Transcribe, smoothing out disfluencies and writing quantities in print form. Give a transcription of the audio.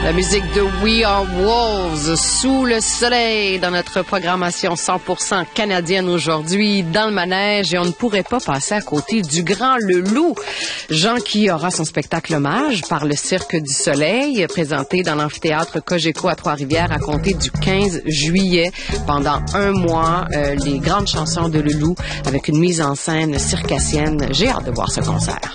La musique de We Are Wolves, Sous le soleil, dans notre programmation 100% canadienne aujourd'hui, dans le manège, et on ne pourrait pas passer à côté du grand Le Loup. Jean qui aura son spectacle hommage par le Cirque du Soleil, présenté dans l'amphithéâtre Cogeco à Trois-Rivières à compter du 15 juillet. Pendant un mois, les grandes chansons de Le Loup avec une mise en scène circassienne. J'ai hâte de voir ce concert.